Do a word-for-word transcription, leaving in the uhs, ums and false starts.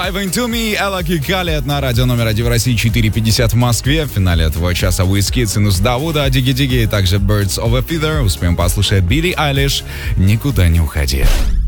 Dive Into Me, Элла Кикалет на радио номер один в России, четыре пятьдесят в Москве. В финале этого часа Wizkid, Инус Давуда, Диги Диги и также Birds of a Feather. Успеем послушать Билли Айлиш. Никуда не уходи.